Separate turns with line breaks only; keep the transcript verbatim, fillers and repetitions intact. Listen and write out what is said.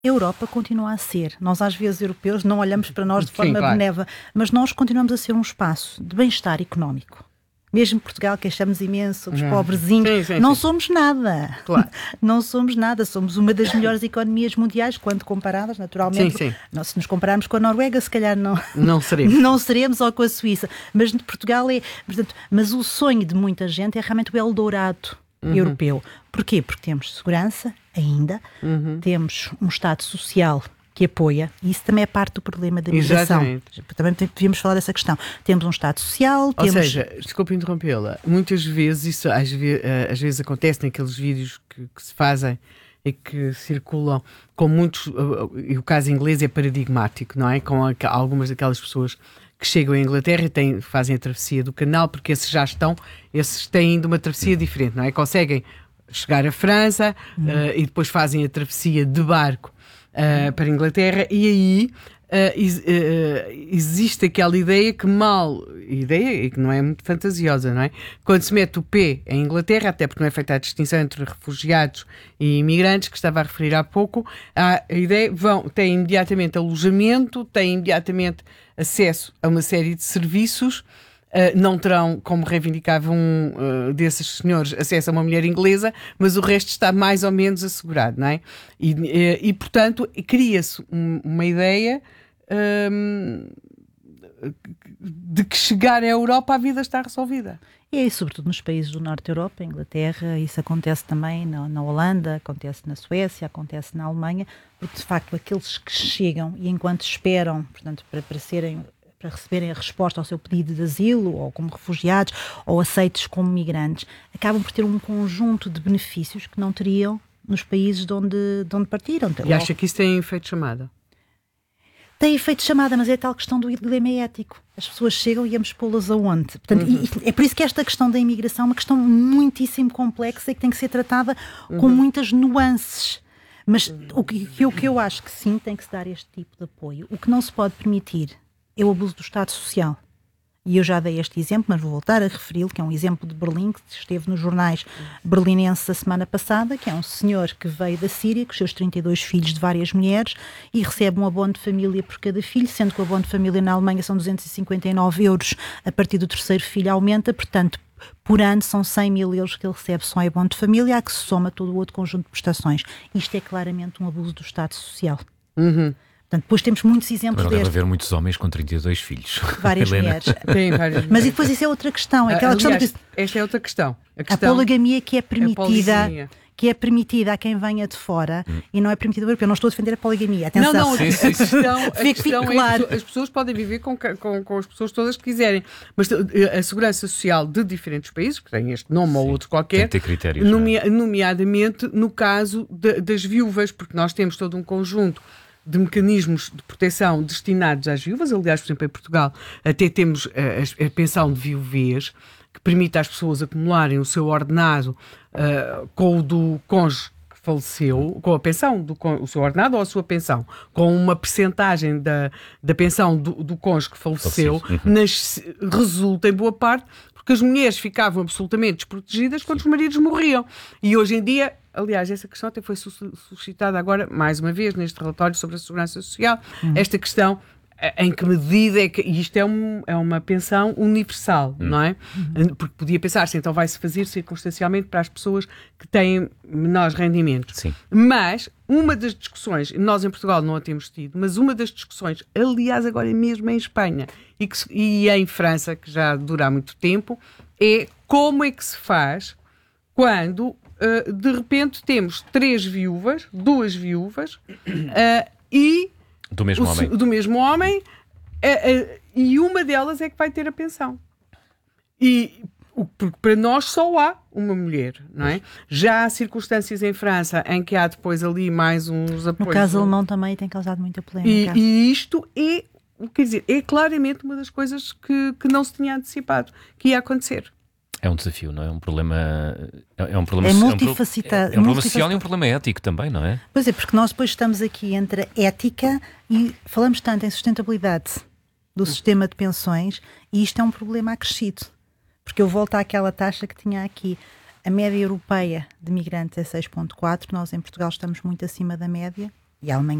A Europa continua a ser. Nós, às vezes, europeus, não olhamos para nós de forma
Sim, claro.
benévola, mas nós continuamos a ser um espaço de bem-estar económico. Mesmo Portugal, que achamos imenso, os
Hum.
pobrezinhos,
Sim, sim,
não
sim.
somos nada.
Claro.
Não somos nada. Somos uma das melhores economias mundiais, quando comparadas, naturalmente.
Sim, sim.
Não, se nos compararmos com a Noruega, se calhar não,
Não seremos.
não seremos, ou com a Suíça. Mas Portugal é... Portanto, mas o sonho de muita gente é realmente o Eldorado
Uhum.
europeu. Porquê? Porque temos segurança, ainda,
Uhum.
temos um Estado social que apoia, e isso também é parte do problema da migração.
Exatamente.
Também devíamos falar dessa questão. Temos um Estado social,
Ou
temos...
seja, desculpe interrompê-la, muitas vezes isso às, ve- eh, às vezes acontece naqueles vídeos que, que se fazem e que circulam com muitos, eh, e o caso inglês é paradigmático, não é? Com a- algumas daquelas pessoas que chegam à Inglaterra e têm, fazem a travessia do canal, porque esses já estão, esses têm ainda uma travessia diferente, não é? Conseguem chegar à França
Hum.
eh, e depois fazem a travessia de barco Uh, para a Inglaterra, e aí uh, is, uh, existe aquela ideia que mal, ideia que não é muito fantasiosa, não é? Quando se mete o pé em Inglaterra, até porque não é feita a distinção entre refugiados e imigrantes, que estava a referir há pouco, há a ideia, vão, têm imediatamente alojamento, têm imediatamente acesso a uma série de serviços. Uh, não terão, como reivindicava um uh, desses senhores, acesso a uma mulher inglesa, mas o resto está mais ou menos assegurado, não é? E, e, e portanto, cria-se um, uma ideia um, de que chegar à Europa a vida está resolvida.
E aí, sobretudo nos países do Norte da Europa, Inglaterra, isso acontece também na, na Holanda, acontece na Suécia, acontece na Alemanha, porque de facto aqueles que chegam e enquanto esperam, portanto, para, para serem... para receberem a resposta ao seu pedido de asilo, ou como refugiados, ou aceitos como migrantes, acabam por ter um conjunto de benefícios que não teriam nos países de onde, de onde partiram.
E acha que isso tem efeito chamada?
Tem efeito chamada, mas é a tal questão do dilema ético. As pessoas chegam e vamos pô-las aonde? Portanto, uhum. e, é por isso que esta questão da imigração é uma questão muitíssimo complexa e que tem que ser tratada uhum. com muitas nuances. Mas o que, o que eu acho que sim, tem que se dar este tipo de apoio. O que não se pode permitir é o abuso do Estado Social. E eu já dei este exemplo, mas vou voltar a referi-lo, que é um exemplo de Berlim, que esteve nos jornais berlinenses a semana passada, que é um senhor que veio da Síria, com os seus trinta e dois filhos de várias mulheres, e recebe um abono de família por cada filho, sendo que o abono de família na Alemanha são duzentos e cinquenta e nove euros, a partir do terceiro filho aumenta, portanto, por ano são cem mil euros que ele recebe só em abono de família, a que se soma todo o outro conjunto de prestações. Isto é claramente um abuso do Estado Social.
Uhum.
Portanto, depois temos muitos exemplos
Agora deve
deste.
haver muitos homens com trinta e dois filhos.
Várias
Helena.
mulheres.
Tem várias
Mas e depois isso é outra questão. É aquela
Aliás,
questão de...
esta é outra questão. A,
a
questão
poligamia que é permitida,
poligamia.
que é permitida a quem venha de fora hum. e não é permitida ao europeu. Não estou a defender a poligamia. Atenção.
Não, não,
sim,
a,
sim,
a questão, a
Fique
questão
claro.
é que as pessoas podem viver com, com, com as pessoas todas que quiserem, mas a segurança social de diferentes países, que tem este nome sim. ou outro qualquer,
tem que ter critérios,
nomea, nomeadamente no caso de, das viúvas, porque nós temos todo um conjunto de mecanismos de proteção destinados às viúvas. Aliás, por exemplo, em Portugal até temos a, a pensão de viuvez, que permite às pessoas acumularem o seu ordenado uh, com o do cônjuge que faleceu, com a pensão, do, com o seu ordenado ou a sua pensão, com uma percentagem da, da pensão do, do cônjuge que faleceu,
uhum.
nas, resulta em boa parte porque as mulheres ficavam absolutamente desprotegidas quando Sim. os maridos morriam. E hoje em dia, aliás, essa questão até foi suscitada agora, mais uma vez, neste relatório sobre a segurança social, uhum. esta questão, em que medida é que isto é, um, é uma pensão universal, uhum. não é? Uhum. Porque podia pensar-se, então vai-se fazer circunstancialmente para as pessoas que têm menores rendimentos.
Sim.
Mas uma das discussões, nós em Portugal não a temos tido, mas uma das discussões, aliás agora mesmo em Espanha e, que, e em França, que já dura há muito tempo, é como é que se faz quando uh, de repente temos três viúvas, duas viúvas uh, e
Do mesmo
o,
homem.
Do mesmo homem, é, é, e uma delas é que vai ter a pensão. E porque para nós só há uma mulher, não é? Já há circunstâncias em França em que há depois ali mais uns apoios.
No caso alemão também tem causado muita polémica.
E, e isto é, quer dizer, é claramente uma das coisas que, que não se tinha antecipado que ia acontecer.
É um desafio, não é? É um problema... É, um problema
é
so-
multifacetado.
É um problema social e um problema ético também, não é?
Pois é, porque nós depois estamos aqui entre a ética e falamos tanto em sustentabilidade do sistema de pensões e isto é um problema acrescido. Porque eu volto àquela taxa que tinha aqui. A média europeia de migrantes é seis vírgula quatro, nós em Portugal estamos muito acima da média E a Alemanha